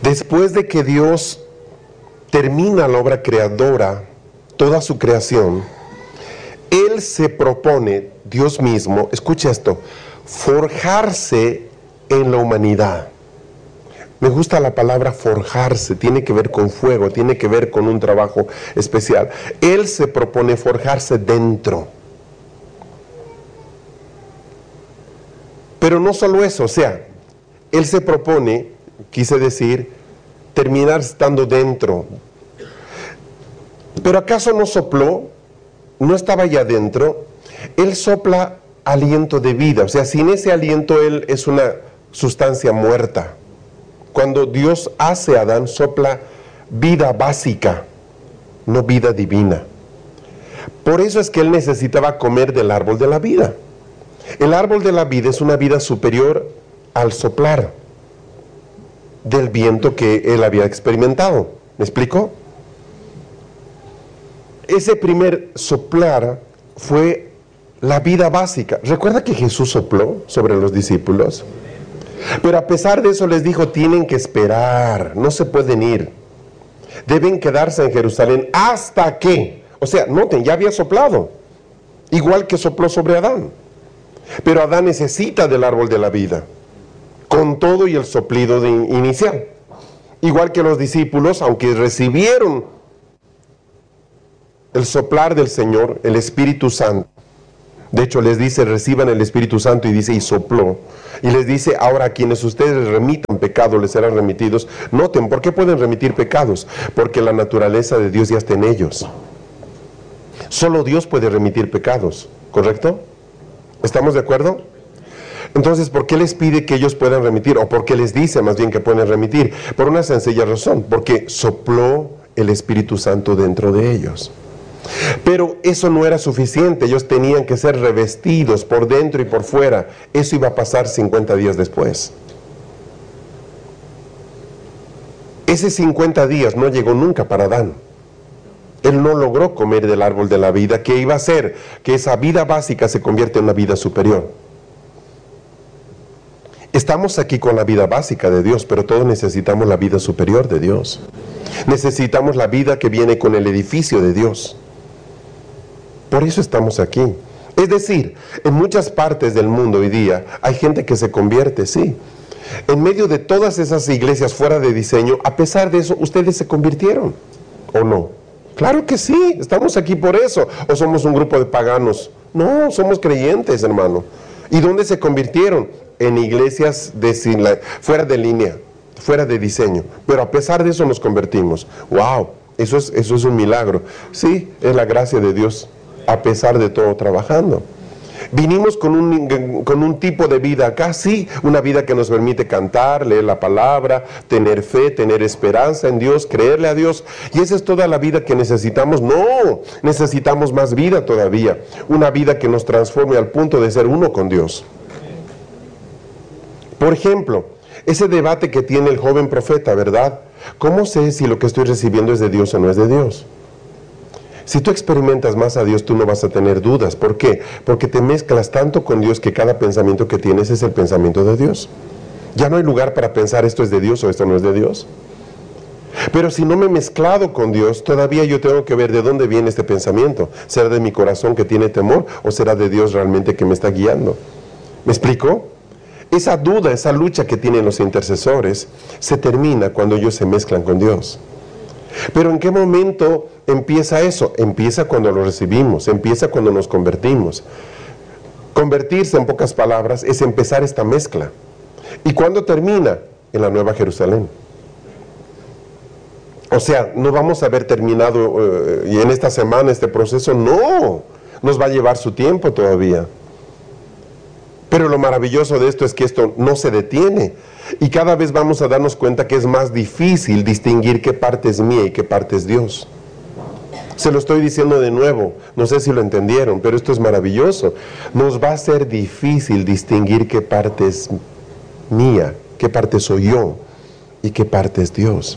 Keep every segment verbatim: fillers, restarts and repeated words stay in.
Después de que Dios termina la obra creadora, toda su creación, Él se propone, Dios mismo, escucha esto, forjarse en la humanidad. Me gusta la palabra forjarse, tiene que ver con fuego, tiene que ver con un trabajo especial. Él se propone forjarse dentro. Pero no solo eso, o sea, Él se propone, quise decir, terminar estando dentro. Pero ¿acaso no sopló? ¿No estaba ya dentro? Él sopla aliento de vida, o sea, sin ese aliento Él es una sustancia muerta. Cuando Dios hace a Adán, sopla vida básica, no vida divina. Por eso es que Él necesitaba comer del árbol de la vida. El árbol de la vida es una vida superior al soplar del viento que Él había experimentado. ¿Me explico? Ese primer soplar fue la vida básica. ¿Recuerda que Jesús sopló sobre los discípulos? Pero a pesar de eso les dijo, tienen que esperar, no se pueden ir. Deben quedarse en Jerusalén hasta que, o sea, noten, ya había soplado, igual que sopló sobre Adán. Pero Adán necesita del árbol de la vida, con todo y el soplido de inicial. Igual que los discípulos, aunque recibieron el soplar del Señor, el Espíritu Santo. De hecho, les dice, reciban el Espíritu Santo, y dice, y sopló. Y les dice, ahora a quienes ustedes remitan pecados, les serán remitidos. Noten, ¿por qué pueden remitir pecados? Porque la naturaleza de Dios ya está en ellos. Solo Dios puede remitir pecados, ¿correcto? ¿Estamos de acuerdo? Entonces, ¿por qué les pide que ellos puedan remitir? O ¿por qué les dice más bien que pueden remitir? Por una sencilla razón, porque sopló el Espíritu Santo dentro de ellos. Pero eso no era suficiente, ellos tenían que ser revestidos por dentro y por fuera. Eso iba a pasar cincuenta días después. Ese cincuenta días no llegó nunca para Adán. Él no logró comer del árbol de la vida. ¿Qué iba a hacer? Que esa vida básica se convierta en una vida superior. Estamos aquí con la vida básica de Dios, pero todos necesitamos la vida superior de Dios. Necesitamos la vida que viene con el edificio de Dios. Por eso estamos aquí. Es decir, en muchas partes del mundo hoy día hay gente que se convierte, sí. En medio de todas esas iglesias fuera de diseño, a pesar de eso, ustedes se convirtieron, ¿o no? Claro que sí, estamos aquí por eso. ¿O somos un grupo de paganos? No, somos creyentes, hermano. ¿Y dónde se convirtieron? En iglesias de sin la, fuera de línea, fuera de diseño. Pero a pesar de eso nos convertimos. ¡Wow! Eso es, eso es un milagro. Sí, es la gracia de Dios, a pesar de todo trabajando. Vinimos con un, con un tipo de vida acá, sí, una vida que nos permite cantar, leer la palabra, tener fe, tener esperanza en Dios, creerle a Dios, y esa es toda la vida que necesitamos. No, necesitamos más vida todavía, una vida que nos transforme al punto de ser uno con Dios. Por ejemplo, ese debate que tiene el joven profeta, ¿verdad? ¿Cómo sé si lo que estoy recibiendo es de Dios o no es de Dios? Si tú experimentas más a Dios, tú no vas a tener dudas. ¿Por qué? Porque te mezclas tanto con Dios que cada pensamiento que tienes es el pensamiento de Dios. Ya no hay lugar para pensar esto es de Dios o esto no es de Dios. Pero si no me he mezclado con Dios, todavía yo tengo que ver de dónde viene este pensamiento. ¿Será de mi corazón que tiene temor o será de Dios realmente que me está guiando? ¿Me explico? Esa duda, esa lucha que tienen los intercesores se termina cuando ellos se mezclan con Dios. Pero ¿en qué momento empieza eso? Empieza cuando lo recibimos, empieza cuando nos convertimos. Convertirse, en pocas palabras, es empezar esta mezcla. ¿Y cuándo termina? En la Nueva Jerusalén. O sea, no vamos a haber terminado uh, y en esta semana este proceso, no, nos va a llevar su tiempo todavía. Pero lo maravilloso de esto es que esto no se detiene. Y cada vez vamos a darnos cuenta que es más difícil distinguir qué parte es mía y qué parte es Dios. Se lo estoy diciendo de nuevo, no sé si lo entendieron, pero esto es maravilloso. Nos va a ser difícil distinguir qué parte es mía, qué parte soy yo y qué parte es Dios.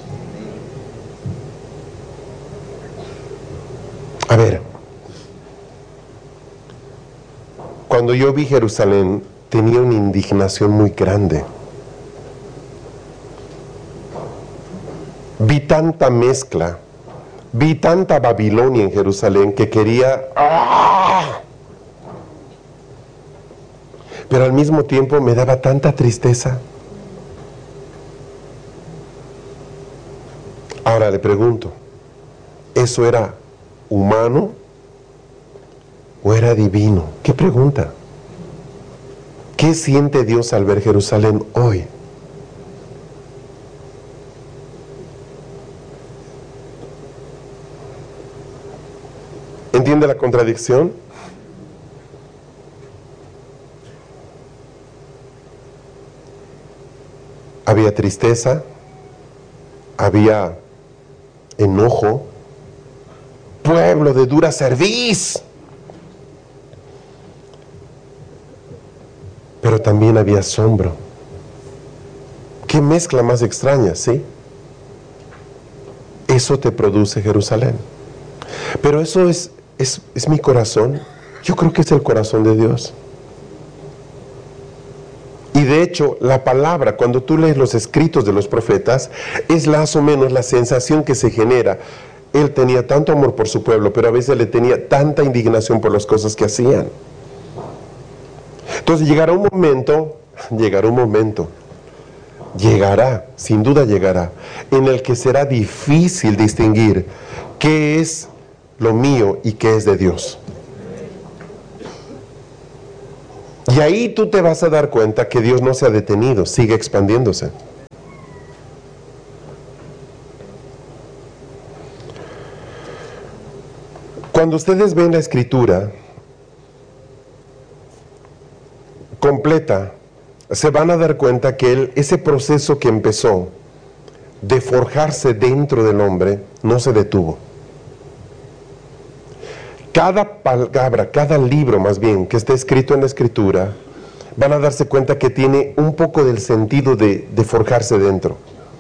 A ver, cuando yo vi Jerusalén, tenía una indignación muy grande. Vi tanta mezcla, vi tanta Babilonia en Jerusalén que quería... ¡ah! Pero al mismo tiempo me daba tanta tristeza. Ahora le pregunto, ¿eso era humano o era divino? ¿Qué pregunta? ¿Qué siente Dios al ver Jerusalén hoy? ¿Entiende la contradicción? Había tristeza, había enojo, pueblo de dura cerviz. Pero también había asombro. Qué mezcla más extraña, ¿sí? Eso te produce Jerusalén. Pero eso es, es, es mi corazón. Yo creo que es el corazón de Dios. Y de hecho, la palabra, cuando tú lees los escritos de los profetas, es más o menos la sensación que se genera. Él tenía tanto amor por su pueblo, pero a veces le tenía tanta indignación por las cosas que hacían. Entonces llegará un momento, llegará un momento, llegará, sin duda llegará, en el que será difícil distinguir qué es lo mío y qué es de Dios. Y ahí tú te vas a dar cuenta que Dios no se ha detenido, sigue expandiéndose. Cuando ustedes ven la escritura completa, se van a dar cuenta que él, ese proceso que empezó de forjarse dentro del hombre no se detuvo. Cada palabra, cada libro más bien que esté escrito en la escritura, van a darse cuenta que tiene un poco del sentido de, de forjarse dentro.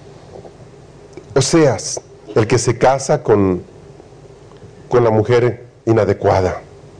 Oseas, el que se casa con, con la mujer inadecuada.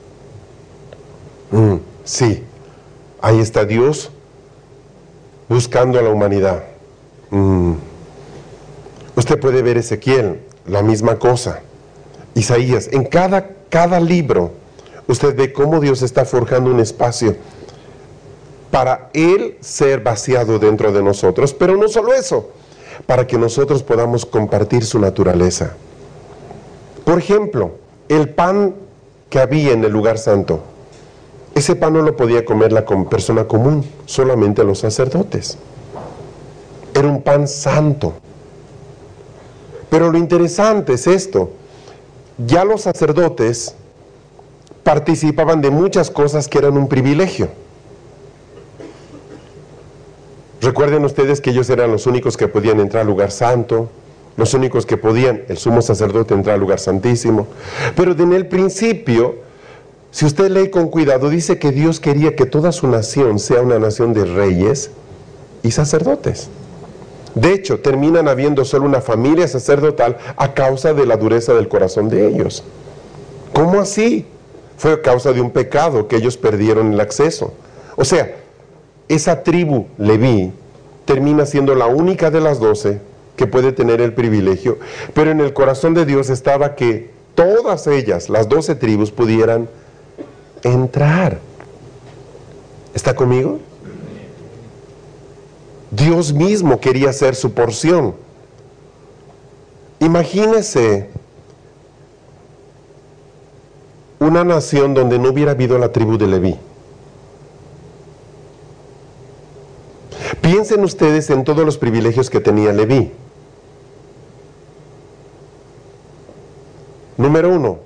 Mm, sí, ahí está Dios buscando a la humanidad. Mm. Usted puede ver Ezequiel, la misma cosa. Isaías, en cada, cada libro, usted ve cómo Dios está forjando un espacio para Él ser vaciado dentro de nosotros, pero no solo eso, para que nosotros podamos compartir su naturaleza. Por ejemplo, el pan que había en el lugar santo, ese pan no lo podía comer la persona común, solamente los sacerdotes. Era un pan santo. Pero lo interesante es esto, ya los sacerdotes participaban de muchas cosas que eran un privilegio. Recuerden ustedes que ellos eran los únicos que podían entrar al lugar santo, los únicos que podían, el sumo sacerdote, entrar al lugar santísimo. Pero en el principio, si usted lee con cuidado, dice que Dios quería que toda su nación sea una nación de reyes y sacerdotes. De hecho, terminan habiendo solo una familia sacerdotal a causa de la dureza del corazón de ellos. ¿Cómo así? Fue a causa de un pecado que ellos perdieron el acceso. O sea, esa tribu Leví termina siendo la única de las doce que puede tener el privilegio, pero en el corazón de Dios estaba que todas ellas, las doce tribus, pudieran entrar. ¿Está conmigo? Dios mismo quería hacer su porción. Imagínese una nación donde no hubiera habido la tribu de Leví. Piensen ustedes en todos los privilegios que tenía Leví. Número uno,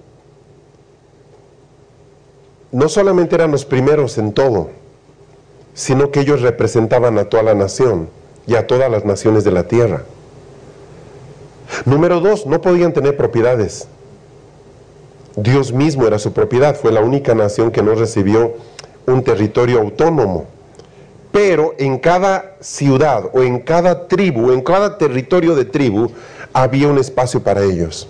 no solamente eran los primeros en todo, sino que ellos representaban a toda la nación y a todas las naciones de la tierra. Número dos, no podían tener propiedades. Dios mismo era su propiedad, fue la única nación que no recibió un territorio autónomo. Pero en cada ciudad o en cada tribu, en cada territorio de tribu, había un espacio para ellos.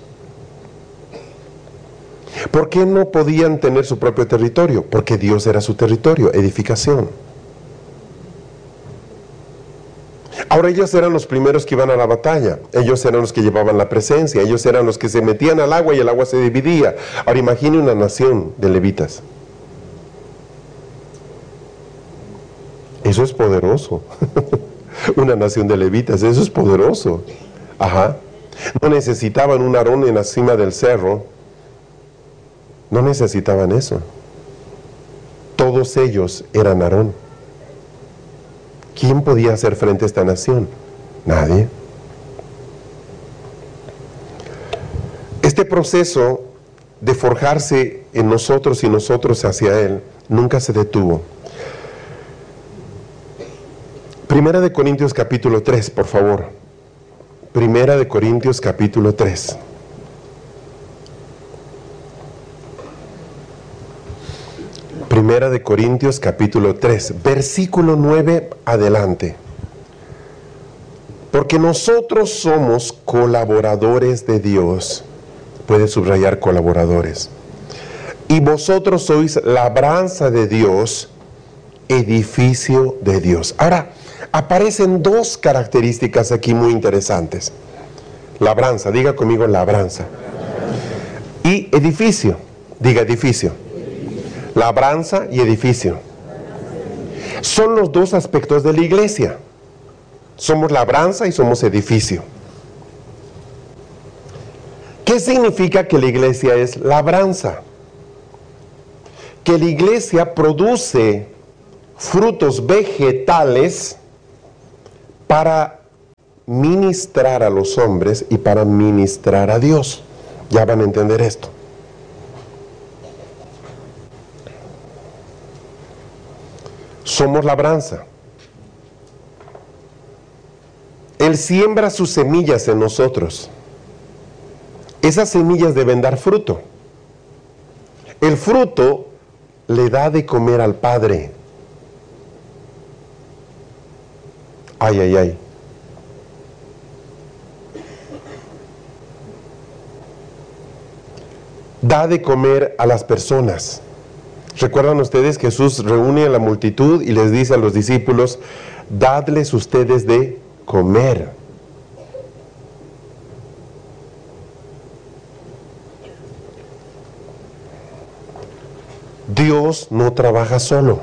¿Por qué no podían tener su propio territorio? Porque Dios era su territorio, edificación. Ahora ellos eran los primeros que iban a la batalla, ellos eran los que llevaban la presencia, ellos eran los que se metían al agua y el agua se dividía. Ahora imagine una nación de levitas. Eso es poderoso. Una nación de levitas, eso es poderoso. Ajá. No necesitaban un Aarón en la cima del cerro. No necesitaban eso. Todos ellos eran Aarón. ¿Quién podía hacer frente a esta nación? Nadie. Este proceso de forjarse en nosotros y nosotros hacia Él nunca se detuvo. Primera de Corintios capítulo tres, por favor. Primera de Corintios capítulo tres. Primera de Corintios capítulo tres, versículo nueve adelante. Porque nosotros somos colaboradores de Dios. Puede subrayar colaboradores. Y vosotros sois labranza de Dios, edificio de Dios. Ahora, aparecen dos características aquí muy interesantes. Labranza, diga conmigo labranza. Y edificio, diga edificio. Labranza y edificio. Son los dos aspectos de la iglesia. Somos labranza y somos edificio. ¿Qué significa que la iglesia es labranza? Que la iglesia produce frutos vegetales para ministrar a los hombres y para ministrar a Dios. Ya van a entender esto. Somos labranza. Él siembra sus semillas en nosotros. Esas semillas deben dar fruto. El fruto le da de comer al Padre. Ay, ay, ay. Da de comer a las personas. ¿Recuerdan ustedes que Jesús reúne a la multitud y les dice a los discípulos, dadles ustedes de comer? Dios no trabaja solo.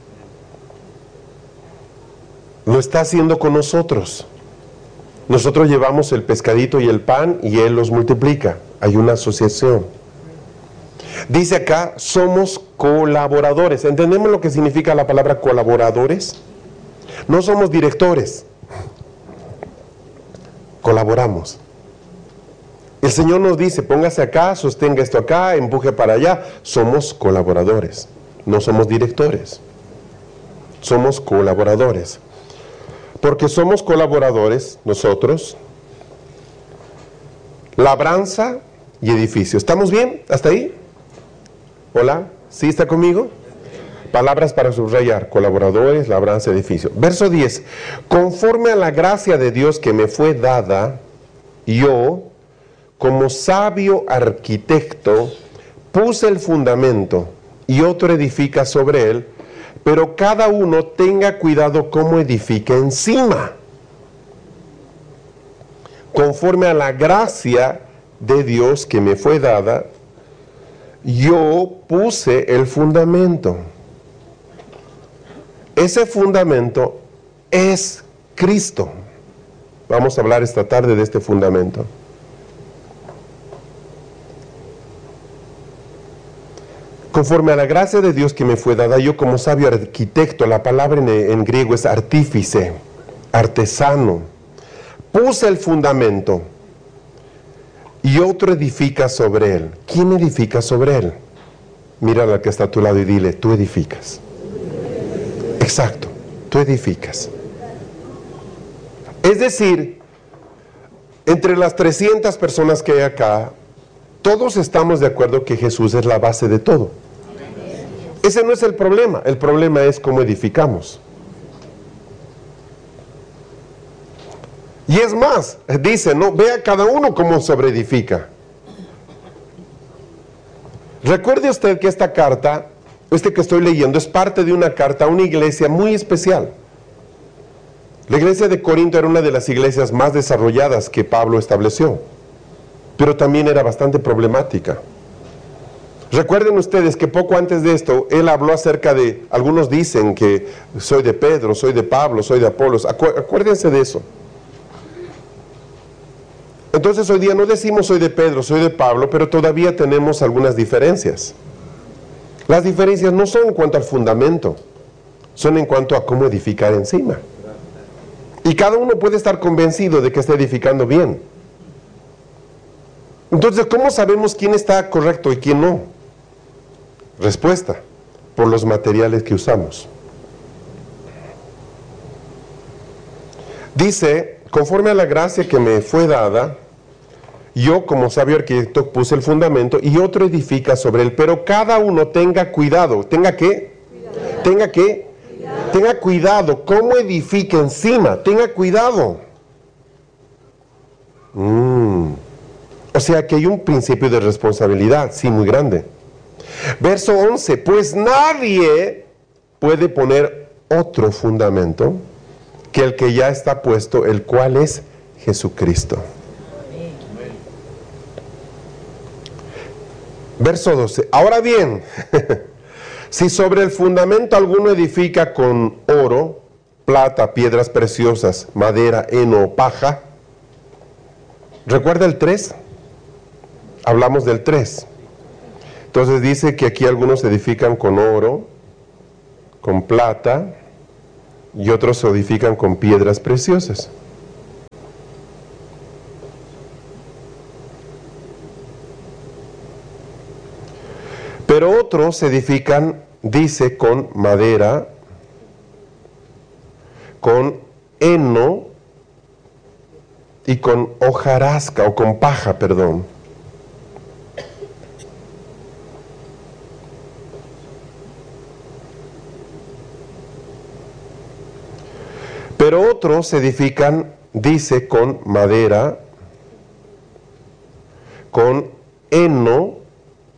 Lo está haciendo con nosotros. Nosotros llevamos el pescadito y el pan y Él los multiplica. Hay una asociación. Dice acá, somos colaboradores. ¿Entendemos lo que significa la palabra colaboradores? No somos directores. Colaboramos. El Señor nos dice, póngase acá, sostenga esto acá, empuje para allá. Somos colaboradores. No somos directores. Somos colaboradores. Porque somos colaboradores, nosotros, labranza y edificio. ¿Estamos bien? ¿Hasta ahí? ¿Hola? ¿Sí está conmigo? Palabras para subrayar, colaboradores, labranza, edificio. Verso diez. Conforme a la gracia de Dios que me fue dada, yo, como sabio arquitecto, puse el fundamento y otro edifica sobre él, pero cada uno tenga cuidado cómo edifica encima. Conforme a la gracia de Dios que me fue dada, yo puse el fundamento. Ese fundamento es Cristo. Vamos a hablar esta tarde de este fundamento. Conforme a la gracia de Dios que me fue dada, yo como sabio arquitecto, la palabra en, en griego es artífice, artesano, puse el fundamento y otro edifica sobre él. ¿Quién edifica sobre él? Mira al que está a tu lado y dile, tú edificas. Exacto, tú edificas. Es decir, entre las trescientas personas que hay acá, todos estamos de acuerdo que Jesús es la base de todo. Ese no es el problema, el problema es cómo edificamos. Y es más, dice, no, vea cada uno cómo sobreedifica. Recuerde usted que esta carta, este que estoy leyendo, es parte de una carta a una iglesia muy especial. La iglesia de Corinto era una de las iglesias más desarrolladas que Pablo estableció, pero también era bastante problemática. Recuerden ustedes que poco antes de esto, él habló acerca de, algunos dicen que soy de Pedro, soy de Pablo, soy de Apolos. Acu acuérdense de eso. Entonces hoy día no decimos soy de Pedro, soy de Pablo, pero todavía tenemos algunas diferencias. Las diferencias no son en cuanto al fundamento, son en cuanto a cómo edificar encima. Y cada uno puede estar convencido de que está edificando bien. Entonces, ¿cómo sabemos quién está correcto y quién no? Respuesta: por los materiales que usamos. Dice, conforme a la gracia que me fue dada, yo como sabio arquitecto puse el fundamento y otro edifica sobre él, pero cada uno tenga cuidado. ¿Tenga qué? Cuidado. ¿Tenga qué? Cuidado. Tenga cuidado. ¿Cómo edifica encima? Tenga cuidado. Mm. O sea que hay un principio de responsabilidad, sí, muy grande. Verso once, pues nadie puede poner otro fundamento que el que ya está puesto, el cual es Jesucristo. Verso doce, ahora bien, si sobre el fundamento alguno edifica con oro, plata, piedras preciosas, madera, heno, paja. ¿Recuerda el tres? Hablamos del tres. Entonces dice que aquí algunos edifican con oro, con plata, y otros se edifican con piedras preciosas. Pero otros se edifican, dice, con madera, con heno y con hojarasca, o con paja, perdón. Pero otros se edifican, dice, con madera, con heno